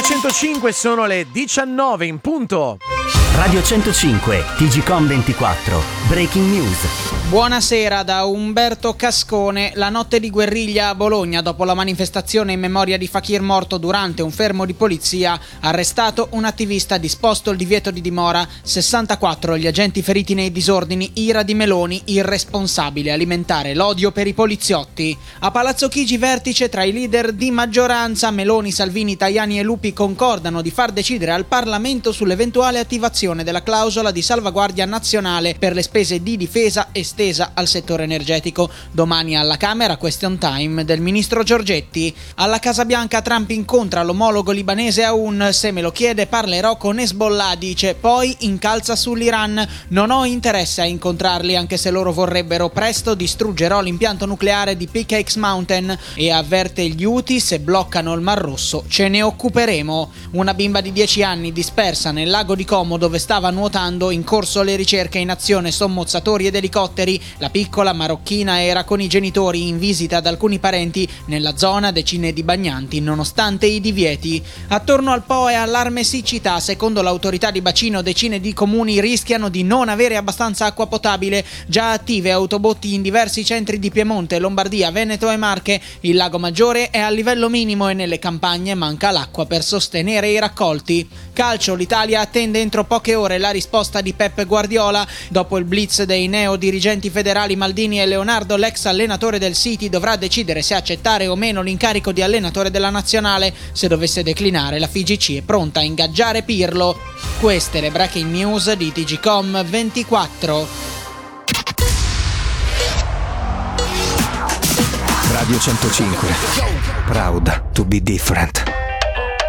105, sono le 19 in punto. Radio 105, TGcom 24, Breaking News. Buonasera da Umberto Cascone. La notte di guerriglia a Bologna, dopo la manifestazione in memoria di Fakir morto durante un fermo di polizia, arrestato un attivista, disposto il divieto di dimora, 64 gli agenti feriti nei disordini, ira di Meloni, irresponsabile alimentare l'odio per i poliziotti. A Palazzo Chigi vertice tra i leader di maggioranza, Meloni, Salvini, Tajani e Lupi concordano di far decidere al Parlamento sull'eventuale attivazione della clausola di salvaguardia nazionale per le spese di difesa estesa al settore energetico. Domani alla Camera question time del ministro Giorgetti. Alla Casa Bianca Trump incontra l'omologo libanese Aoun, se me lo chiede parlerò con Hezbollah, dice, poi incalza sull'Iran, non ho interesse a incontrarli anche se loro vorrebbero, presto distruggerò l'impianto nucleare di Peak Mountain, e avverte gli Houthi, se bloccano il Mar Rosso ce ne occuperemo. Una bimba di 10 anni dispersa nel lago di Como dove stava nuotando, in corso le ricerche, in azione sommozzatori ed elicotteri. La piccola marocchina era con i genitori in visita ad alcuni parenti nella zona, decine di bagnanti nonostante i divieti. Attorno al Po è allarme siccità. Secondo l'autorità di bacino decine di comuni rischiano di non avere abbastanza acqua potabile. Già attive autobotti in diversi centri di Piemonte, Lombardia, Veneto e Marche. Il Lago Maggiore è a livello minimo e nelle campagne manca l'acqua per sostenere i raccolti. Calcio, l'Italia attende entro poche ore la risposta di Pep Guardiola. Dopo il blitz dei neo dirigenti federali Maldini e Leonardo, l'ex allenatore del City dovrà decidere se accettare o meno l'incarico di allenatore della nazionale. Se dovesse declinare, la FIGC è pronta a ingaggiare Pirlo. Queste le breaking news di TGcom 24. Radio 105, proud to be different.